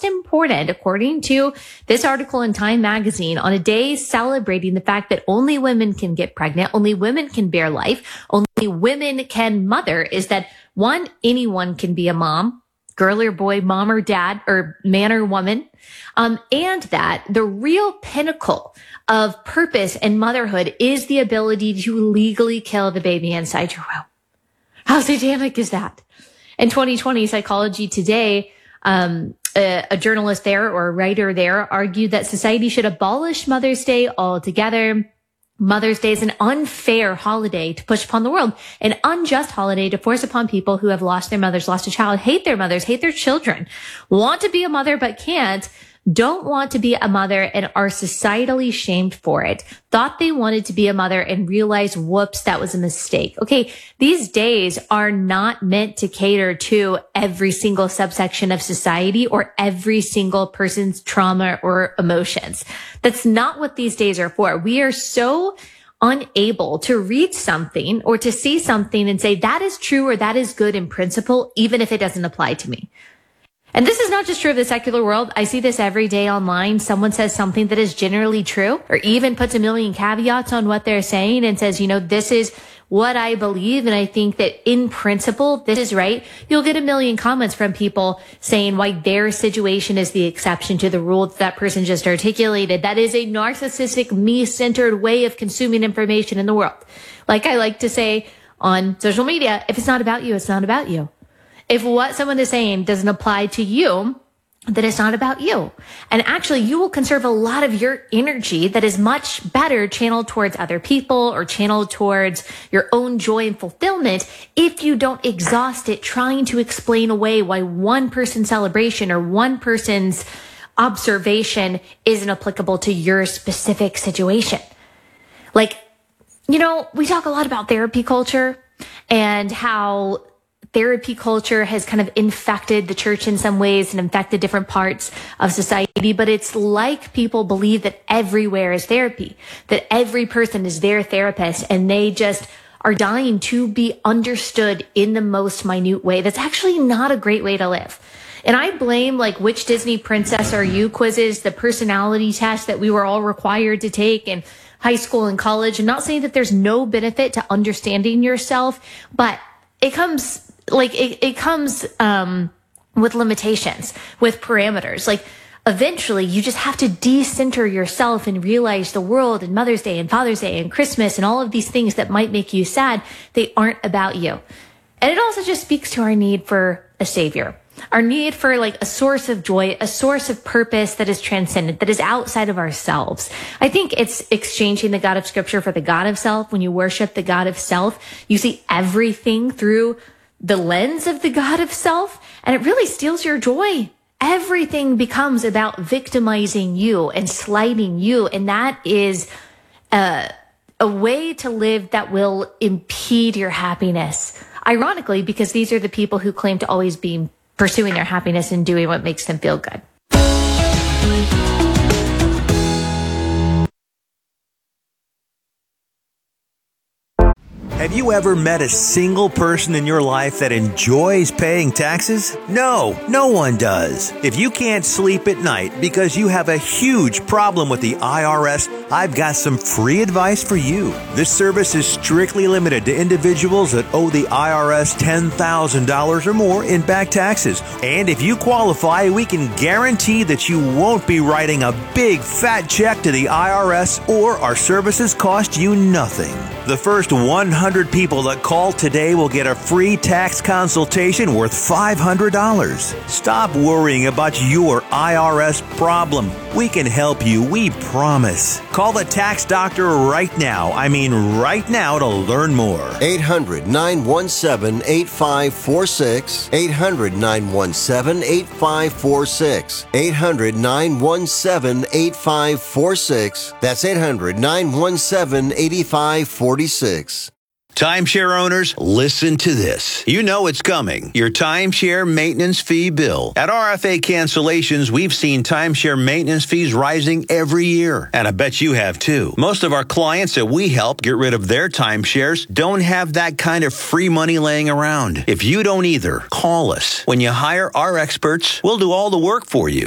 important, according to this article in Time magazine, on a day celebrating the fact that only women can get pregnant, only women can bear life, only women can mother, is that one, anyone can be a mom, girl or boy, mom or dad, or man or woman, and that the real pinnacle of purpose and motherhood is the ability to legally kill the baby inside your womb. How satanic is that? In 2020, Psychology Today, a journalist there or a writer there argued that society should abolish Mother's Day altogether. Mother's Day is an unfair holiday to push upon the world, an unjust holiday to force upon people who have lost their mothers, lost a child, hate their mothers, hate their children, want to be a mother but can't, don't want to be a mother and are societally shamed for it, thought they wanted to be a mother and realized, whoops, that was a mistake. Okay, these days are not meant to cater to every single subsection of society or every single person's trauma or emotions. That's not what these days are for. We are so unable to read something or to see something and say that is true or that is good in principle, even if it doesn't apply to me. And this is not just true of the secular world. I see this every day online. Someone says something that is generally true or even puts a million caveats on what they're saying and says, this is what I believe. And I think that in principle, this is right. You'll get a million comments from people saying why their situation is the exception to the rule that person just articulated. That is a narcissistic, me-centered way of consuming information in the world. Like I like to say on social media, if it's not about you, it's not about you. If what someone is saying doesn't apply to you, then it's not about you. And actually, you will conserve a lot of your energy that is much better channeled towards other people or channeled towards your own joy and fulfillment if you don't exhaust it trying to explain away why one person's celebration or one person's observation isn't applicable to your specific situation. Like, we talk a lot about therapy culture and how therapy culture has kind of infected the church in some ways and infected different parts of society. But it's like people believe that everywhere is therapy, that every person is their therapist, and they just are dying to be understood in the most minute way. That's actually not a great way to live. And I blame which Disney princess are you quizzes, the personality test that we were all required to take in high school and college. I'm not saying that there's no benefit to understanding yourself, but it comes with limitations, with parameters. Eventually you just have to decenter yourself and realize the world and Mother's Day and Father's Day and Christmas and all of these things that might make you sad, they aren't about you. And it also just speaks to our need for a savior, our need for a source of joy, a source of purpose that is transcendent, that is outside of ourselves. I think it's exchanging the God of Scripture for the God of self. When you worship the God of self, you see everything through the lens of the God of self, and it really steals your joy. Everything becomes about victimizing you and slighting you, and that is a way to live that will impede your happiness. Ironically, because these are the people who claim to always be pursuing their happiness and doing what makes them feel good. Have you ever met a single person in your life that enjoys paying taxes? No, no one does. If you can't sleep at night because you have a huge problem with the IRS, I've got some free advice for you. This service is strictly limited to individuals that owe the IRS $10,000 or more in back taxes. And if you qualify, we can guarantee that you won't be writing a big fat check to the IRS, or our services cost you nothing. The first 100 people that call today will get a free tax consultation worth $500. Stop worrying about your IRS problem. We can help you, we promise. Call the tax doctor right now. I mean right now, to learn more. 800-917-8546. 800-917-8546. 800-917-8546. That's 800-917-8546. Timeshare owners, listen to this. You know it's coming. Your timeshare maintenance fee bill. At RFA Cancellations, we've seen timeshare maintenance fees rising every year. And I bet you have too. Most of our clients that we help get rid of their timeshares don't have that kind of free money laying around. If you don't either, call us. When you hire our experts, we'll do all the work for you.